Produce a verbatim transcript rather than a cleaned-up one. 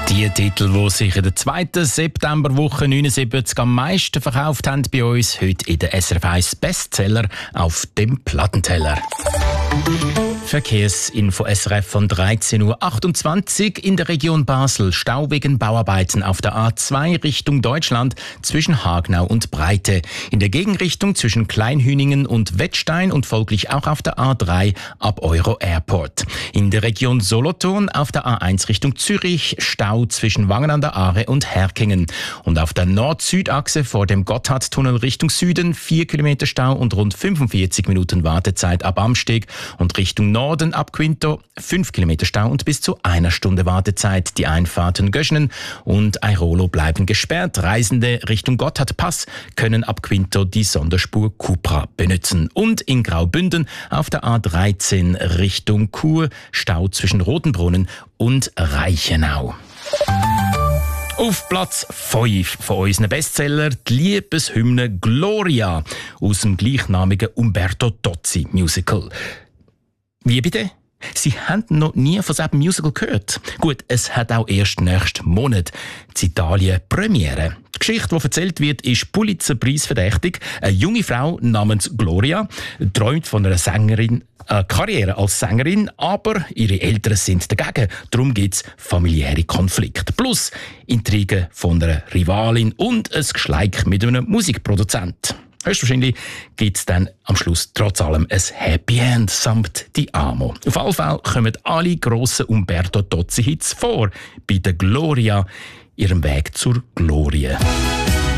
Die Titel, die sich in der zweiten Septemberwoche neunundsiebzig am meisten verkauft haben bei uns, heute in der S R F eins Bestseller auf dem Plattenteller. Verkehrsinfo S R F von dreizehn Uhr achtundzwanzig in der Region Basel. Stau wegen Bauarbeiten auf der A zwei Richtung Deutschland zwischen Hagnau und Breite. In der Gegenrichtung zwischen Kleinhüningen und Wettstein und folglich auch auf der A drei ab Euro Airport. In der Region Solothurn auf der A eins Richtung Zürich Stau zwischen Wangen an der Aare und Herkingen. Und auf der Nord-Süd-Achse vor dem Gotthardtunnel Richtung Süden vier Kilometer Stau und rund fünfundvierzig Minuten Wartezeit ab Amsteg und Richtung Norden ab Quinto fünf Kilometer Stau und bis zu einer Stunde Wartezeit. Die Einfahrten Göschenen und Airolo bleiben gesperrt. Reisende Richtung Gotthardpass können ab Quinto die Sonderspur Cupra benutzen. Und in Graubünden auf der A dreizehn Richtung Chur Stau zwischen Rotenbrunnen und Reichenau. Auf Platz fünf von unseren Bestseller die Liebeshymne Gloria aus dem gleichnamigen Umberto Tozzi Musical. Wie bitte? Sie haben noch nie von diesem Musical gehört? Gut, es hat auch erst nächsten Monat in Italien Premiere. Die Geschichte, die erzählt wird, ist Pulitzer-Preis-verdächtig. Eine junge Frau namens Gloria träumt von einer Sängerin, eine Karriere als Sängerin, aber ihre Eltern sind dagegen. Darum gibt es familiäre Konflikte. Plus Intrigen von einer Rivalin und ein Geschleik mit einem Musikproduzent. Höchstwahrscheinlich gibt es dann am Schluss trotz allem ein Happy End samt die Amo. Auf jeden Fall kommen alle grossen Umberto Tozzi-Hits vor bei der Gloria, ihrem Weg zur Glorie.